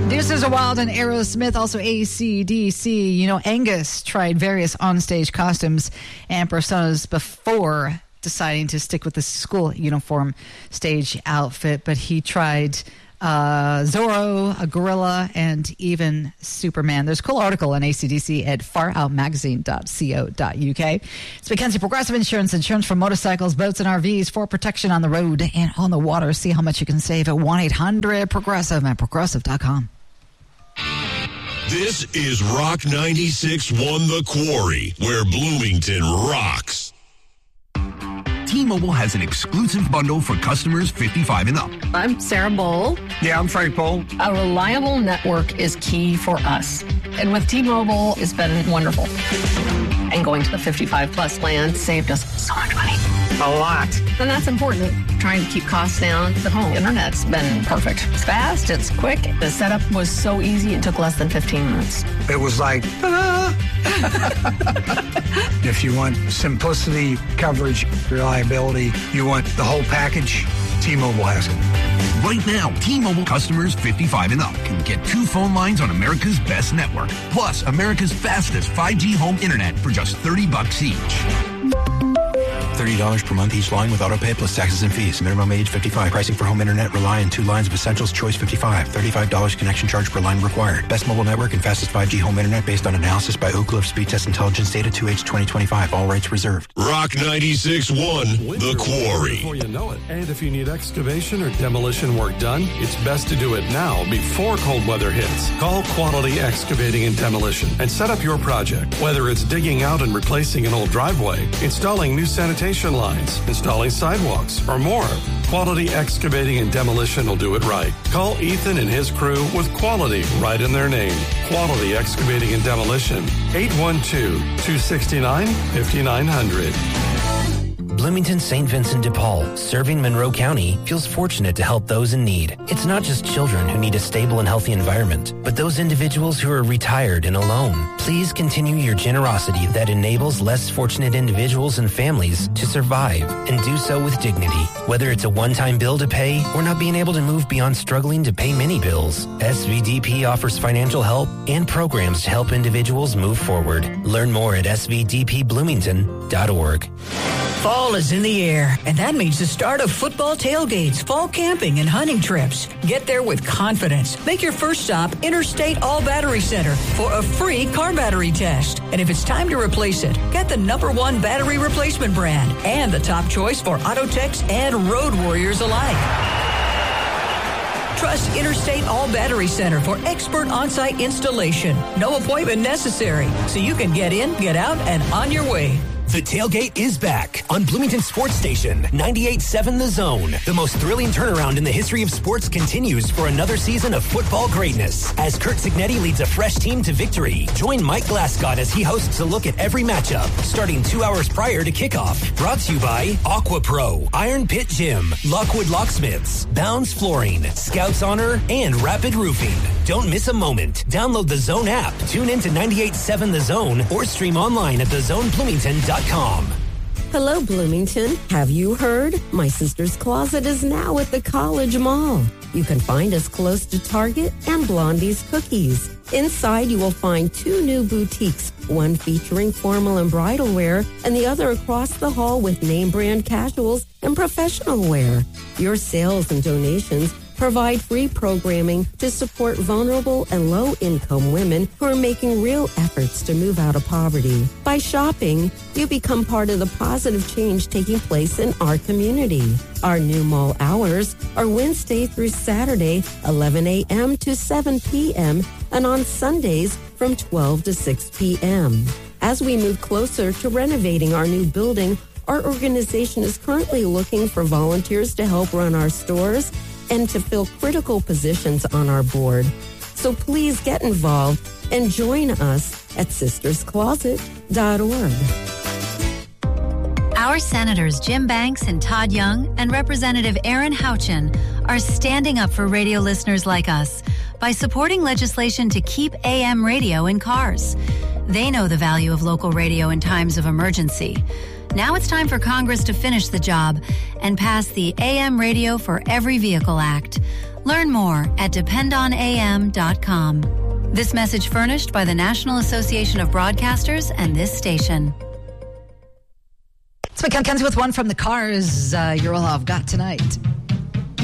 This is a Wild and Aerosmith, also AC/DC. You know, Angus tried various onstage costumes and personas before deciding to stick with the school uniform stage outfit, but he tried Zorro, a gorilla, and even Superman. There's a cool article on AC/DC at faroutmagazine.co.uk. It's Mackenzie Progressive Insurance for motorcycles, boats, and RVs for protection on the road and on the water. See how much you can save at 1-800-PROGRESSIVE at progressive.com. This is Rock 96.1 The Quarry, where Bloomington rocks. T-Mobile has an exclusive bundle for customers 55 and up. I'm Sarah Bowl. Yeah, I'm Frank Bowl. A reliable network is key for us. And with T-Mobile, it's been wonderful. And going to the 55-plus plan saved us so much money. A lot. And that's important. Trying to keep costs down. The home internet's been perfect. It's fast. It's quick. The setup was so easy. It took less than 15 minutes. It was like, ta-da! If you want simplicity, coverage, reliability, you want the whole package, T-Mobile has it. Right now, T-Mobile customers 55 and up can get 2 phone lines on America's best network, plus America's fastest 5G home internet for just $30 each. $30 per month each line with auto pay plus taxes and fees. Minimum age 55. Pricing for home internet rely on 2 lines of Essentials Choice 55. $35 connection charge per line required. Best mobile network and fastest 5G home internet based on analysis by Ookla of Speed Test Intelligence data 2H 2025. All rights reserved. Rock 96.1 The Quarry. Before you know it. And if you need excavation or demolition work done, it's best to do it now before cold weather hits. Call Quality Excavating and Demolition and set up your project. Whether it's digging out and replacing an old driveway, installing new sanitation lines, installing sidewalks, or more, Quality Excavating and Demolition will do it right. Call Ethan and his crew with quality right in their name. Quality Excavating and Demolition, 812-269-5900. Bloomington St. Vincent de Paul, serving Monroe County, feels fortunate to help those in need. It's not just children who need a stable and healthy environment, but those individuals who are retired and alone. Please continue your generosity that enables less fortunate individuals and families to survive and do so with dignity. Whether it's a one-time bill to pay or not being able to move beyond struggling to pay many bills, SVDP offers financial help and programs to help individuals move forward. Learn more at svdpbloomington.org. Fall is in the air, and that means the start of football tailgates, fall camping, and hunting trips. Get there with confidence. Make your first stop Interstate All Battery Center for a free car battery test. And if it's time to replace it, get the #1 battery replacement brand and the top choice for auto techs and road warriors alike. Trust Interstate All Battery Center for expert on-site installation. No appointment necessary, so you can get in, get out, and on your way. The tailgate is back on Bloomington Sports Station, 98.7 The Zone. The most thrilling turnaround in the history of sports continues for another season of football greatness. As Kurt Cignetti leads a fresh team to victory, join Mike Glasgow as he hosts a look at every matchup, starting 2 hours prior to kickoff. Brought to you by Aqua Pro, Iron Pit Gym, Lockwood Locksmiths, Bounds Flooring, Scouts Honor, and Rapid Roofing. Don't miss a moment. Download the Zone app, tune into 98.7 The Zone, or stream online at thezonebloomington.com. Hello, Bloomington. Have you heard? My Sister's Closet is now at the College Mall. You can find us close to Target and Blondie's Cookies. Inside, you will find 2 new boutiques, one featuring formal and bridal wear, and the other across the hall with name brand casuals and professional wear. Your sales and donations provide free programming to support vulnerable and low-income women who are making real efforts to move out of poverty. By shopping, you become part of the positive change taking place in our community. Our new mall hours are Wednesday through Saturday, 11 a.m. to 7 p.m., and on Sundays from 12 to 6 p.m. As we move closer to renovating our new building, our organization is currently looking for volunteers to help run our stores and to fill critical positions on our board. So please get involved and join us at sisterscloset.org. Our Senators Jim Banks and Todd Young and Representative Aaron Houchin are standing up for radio listeners like us by supporting legislation to keep AM radio in cars. They know the value of local radio in times of emergency. Now it's time for Congress to finish the job and pass the AM Radio for Every Vehicle Act. Learn more at dependonam.com. This message furnished by the National Association of Broadcasters and this station. It's Mackenzie with one from the Cars. You're all I've got tonight.